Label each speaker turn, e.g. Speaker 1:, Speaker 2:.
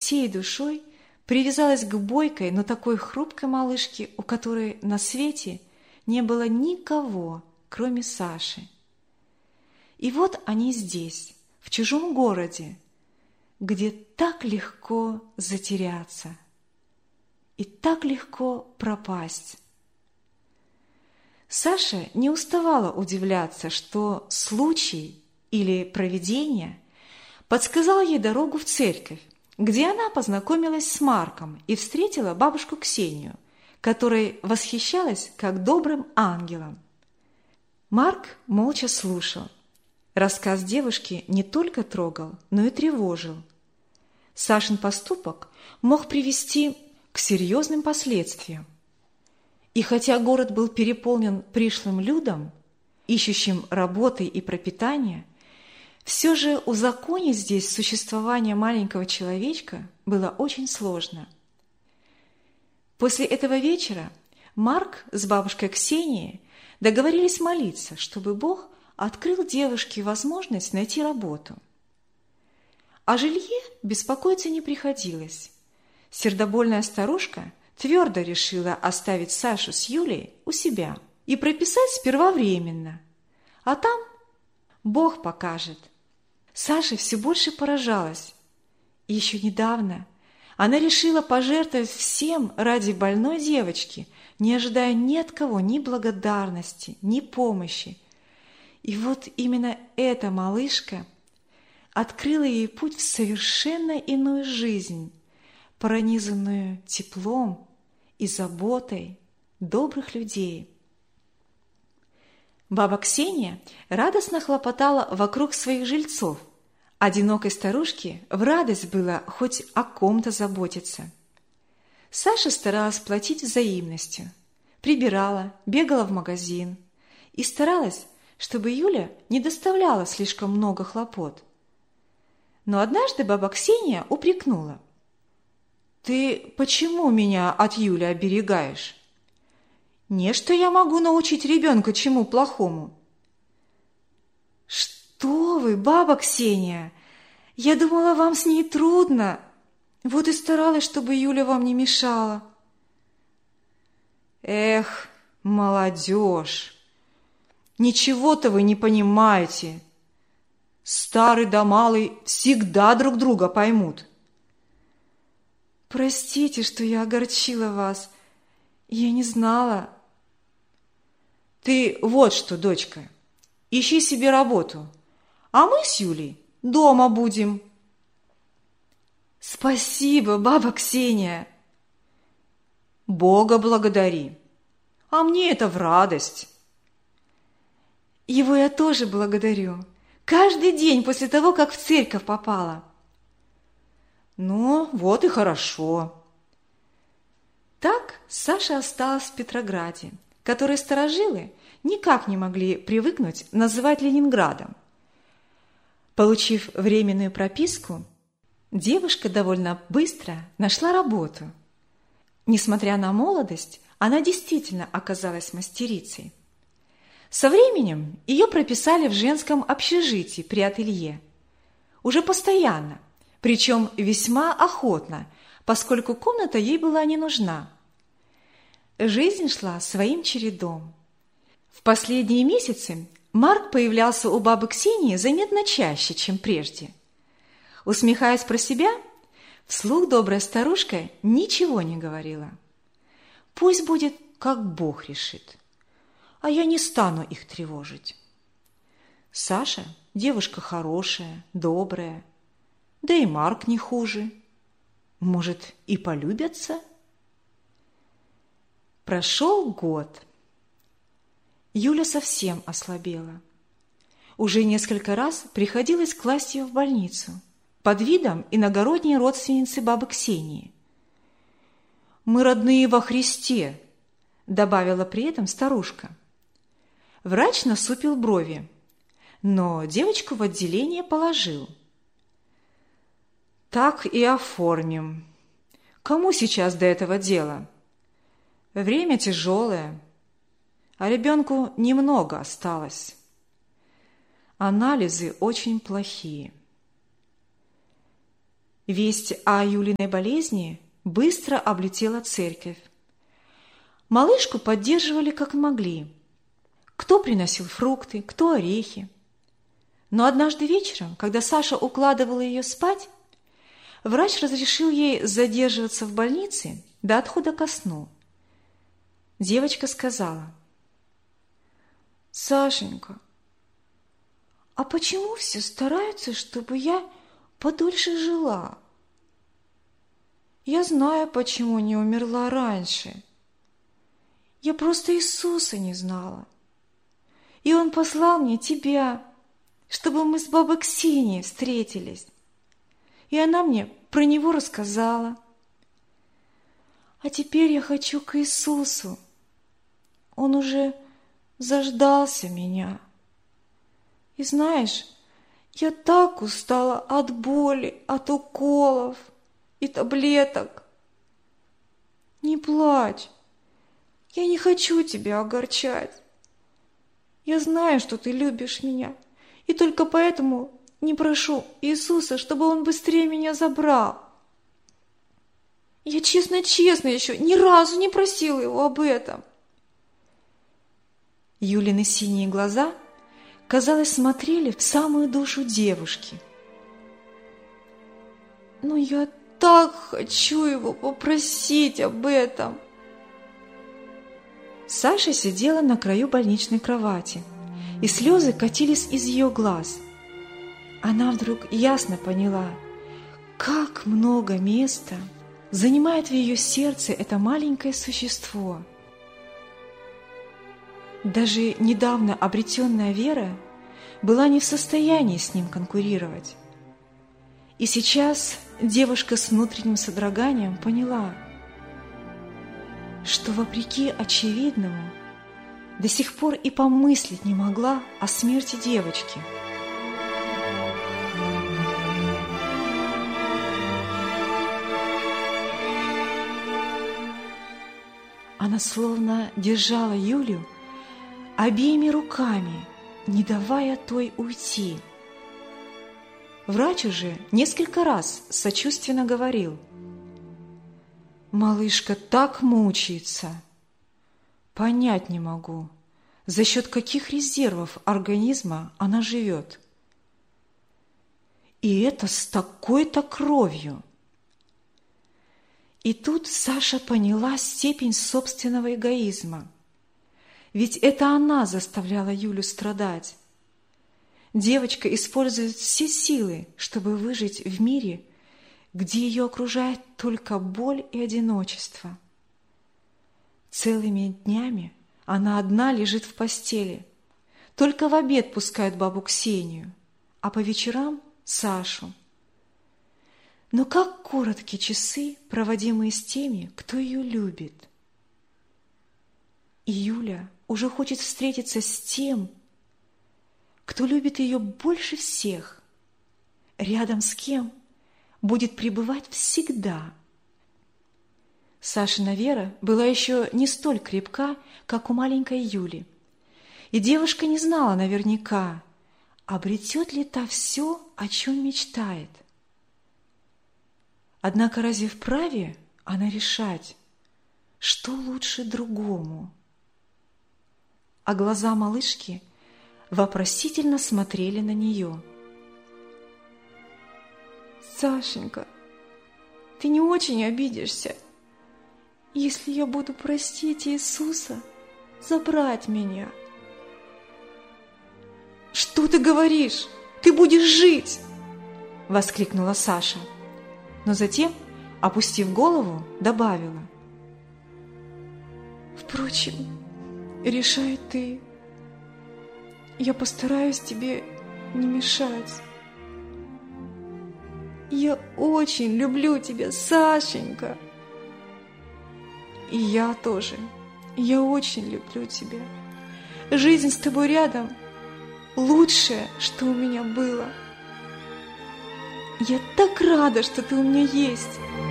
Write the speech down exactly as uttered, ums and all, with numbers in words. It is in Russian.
Speaker 1: всей душой привязалась к бойкой, но такой хрупкой малышке, у которой на свете не было никого, кроме Саши. И вот они здесь, в чужом городе, где так легко затеряться и так легко пропасть. Саша не уставала удивляться, что случай или провидение подсказал ей дорогу в церковь, где она познакомилась с Марком и встретила бабушку Ксению, которой восхищалась как добрым ангелом. Марк молча слушал. Рассказ девушки не только трогал, но и тревожил. Сашин поступок мог привести к серьезным последствиям. И хотя город был переполнен пришлым людом, ищущим работы и пропитания, все же узаконить здесь существование маленького человечка было очень сложно. После этого вечера Марк с бабушкой Ксенией договорились молиться, чтобы Бог открыл девушке возможность найти работу. О жилье беспокоиться не приходилось. Сердобольная старушка твердо решила оставить Сашу с Юлей у себя и прописать сперва временно, а там Бог покажет. Саша все больше поражалась. И еще недавно она решила пожертвовать всем ради больной девочки, не ожидая ни от кого ни благодарности, ни помощи. И вот именно эта малышка открыла ей путь в совершенно иную жизнь, пронизанную теплом и заботой добрых людей. Баба Ксения радостно хлопотала вокруг своих жильцов. Одинокой старушке в радость было хоть о ком-то заботиться. Саша старалась платить взаимностью, прибирала, бегала в магазин и старалась, чтобы Юля не доставляла слишком много хлопот. Но однажды баба Ксения упрекнула: «Ты почему меня от Юли оберегаешь? Не что я могу научить ребенка чему плохому». «Что вы, баба Ксения! Я думала, вам с ней трудно. Вот и старалась, чтобы Юля вам не мешала». «Эх, молодежь! Ничего-то вы не понимаете. Старый да малый всегда друг друга поймут». «Простите, что я огорчила вас. Я не знала». «Ты вот что, дочка, ищи себе работу, а мы с Юлей дома будем». «Спасибо, баба Ксения». «Бога благодари, а мне это в радость». «Его я тоже благодарю. Каждый день после того, как в церковь попала». «Ну, вот и хорошо». Так Саша осталась в Петрограде, который старожилы никак не могли привыкнуть называть Ленинградом. Получив временную прописку, девушка довольно быстро нашла работу. Несмотря на молодость, она действительно оказалась мастерицей. Со временем ее прописали в женском общежитии при ателье. Уже постоянно, причем весьма охотно, поскольку комната ей была не нужна. Жизнь шла своим чередом. В последние месяцы Марк появлялся у бабы Ксении заметно чаще, чем прежде. Усмехаясь про себя, вслух добрая старушка ничего не говорила. «Пусть будет, как Бог решит, а я не стану их тревожить. Саша – девушка хорошая, добрая, да и Марк не хуже. Может, и полюбятся?» Прошел год. Юля совсем ослабела. Уже несколько раз приходилось класть ее в больницу под видом иногородней родственницы бабы Ксении. «Мы родные во Христе», – добавила при этом старушка. Врач насупил брови, но девочку в отделение положил. «Так и оформим. Кому сейчас до этого дела? Время тяжелое, а ребенку немного осталось. Анализы очень плохие». Весть о Юлиной болезни быстро облетела церковь. Малышку поддерживали как могли. Кто приносил фрукты, кто орехи. Но однажды вечером, когда Саша укладывала ее спать, врач разрешил ей задерживаться в больнице до отхода ко сну. Девочка сказала: «Сашенька, а почему все стараются, чтобы я подольше жила? Я знаю, почему не умерла раньше. Я просто Иисуса не знала. И Он послал мне тебя, чтобы мы с бабой Ксенией встретились. И она мне про Него рассказала. А теперь я хочу к Иисусу. Он уже заждался меня. И знаешь, я так устала от боли, от уколов и таблеток. Не плачь, я не хочу тебя огорчать. Я знаю, что ты любишь меня, и только поэтому не прошу Иисуса, чтобы Он быстрее меня забрал. Я честно-честно еще ни разу не просила Его об этом». Юлины синие глаза, казалось, смотрели в самую душу девушки. «Но я так хочу Его попросить об этом». Саша сидела на краю больничной кровати, и слезы катились из ее глаз. Она вдруг ясно поняла, как много места занимает в ее сердце это маленькое существо. Даже недавно обретенная вера была не в состоянии с ним конкурировать. И сейчас девушка с внутренним содроганием поняла, что, вопреки очевидному, до сих пор и помыслить не могла о смерти девочки. Она словно держала Юлю обеими руками, не давая той уйти. Врач уже несколько раз сочувственно говорил: «Малышка так мучается. Понять не могу, за счет каких резервов организма она живет. И это с такой-то кровью». И тут Саша поняла степень собственного эгоизма. Ведь это она заставляла Юлю страдать. Девочка использует все силы, чтобы выжить в мире, где ее окружает только боль и одиночество. Целыми днями она одна лежит в постели, только в обед пускает бабу Ксению, а по вечерам – Сашу. Но как коротки часы, проводимые с теми, кто ее любит. И Юля уже хочет встретиться с тем, кто любит ее больше всех, рядом с кем будет пребывать всегда. Сашина вера была еще не столь крепка, как у маленькой Юли, и девушка не знала наверняка, обретет ли та все, о чем мечтает. Однако разве вправе она решать, что лучше другому? А глаза малышки вопросительно смотрели на нее. «Сашенька, ты не очень обидишься, если я буду просить Иисуса забрать меня?» «Что ты говоришь? Ты будешь жить!» – воскликнула Саша, но затем, опустив голову, добавила: «Впрочем, решай ты. Я постараюсь тебе не мешать. Я очень люблю тебя, Сашенька». «И я тоже. Я очень люблю тебя. Жизнь с тобой рядом – лучшее, что у меня было. Я так рада, что ты у меня есть.